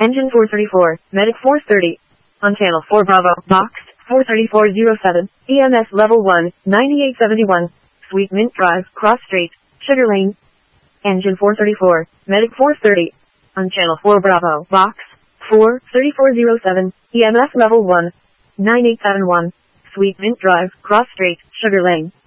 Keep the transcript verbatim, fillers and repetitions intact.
Engine four thirty-four, Medic four thirty. On channel four Bravo, box four three four zero seven, E M S level one, ninety-eight seventy-one. Sweet Mint Drive, Cross Street, Sugar Lane. Engine four thirty-four, Medic four thirty. On channel four Bravo, box four three four zero seven, E M S level one, nine eight seven one. Sweet Mint Drive, Cross Street, Sugar Lane.